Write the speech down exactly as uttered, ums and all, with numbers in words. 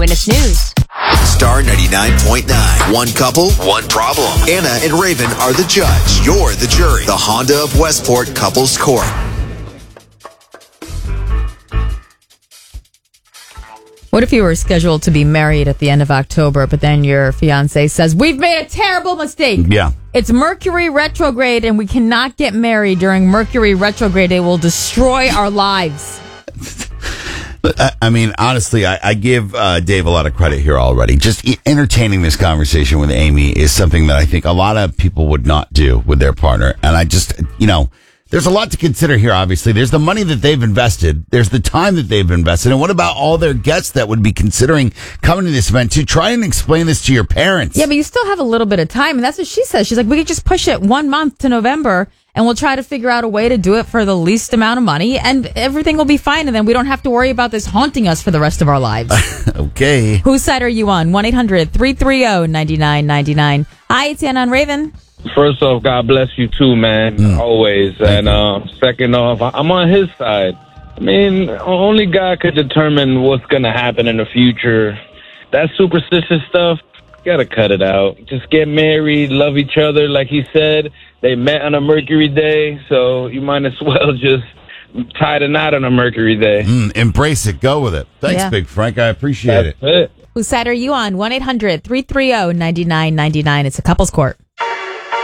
Witness News. Star ninety-nine point nine. One couple, one problem. Anna and Raven are the judge. You're the jury. The Honda of Westport Couples Court. What if you were scheduled to be married at the end of October, but then your fiance says, we've made a terrible mistake. Yeah. It's Mercury retrograde, and we cannot get married during Mercury retrograde. It will destroy our lives. I mean, honestly, I, I give uh, Dave a lot of credit here already. Just e- entertaining this conversation with Amy is something that I think a lot of people would not do with their partner. And I just, you know, there's a lot to consider here, obviously. There's the money that they've invested. There's the time that they've invested. And what about all their guests that would be considering coming to this event? To try and explain this to your parents. Yeah, but you still have a little bit of time. And that's what she says. She's like, we could just push it one month to November, and we'll try to figure out a way to do it for the least amount of money, and everything will be fine. And then we don't have to worry about this haunting us for the rest of our lives. Okay. Whose side are you on? one eight hundred three three zero nine nine nine nine. Hi, it's Anna and Raven. First off, God bless you too, man. Mm. Always. And um, second off, I- I'm on his side. I mean, only God could determine what's going to happen in the future. That superstitious stuff, gotta cut it out. Just get married, love each other. Like he said, they met on a Mercury day, so you might as well just tie the knot on a Mercury day. Mm, embrace it. Go with it. Thanks, Yeah. Big Frank. I appreciate That's it. it. Whose side are you on? one eight hundred three three zero nine nine nine nine. It's a couples court.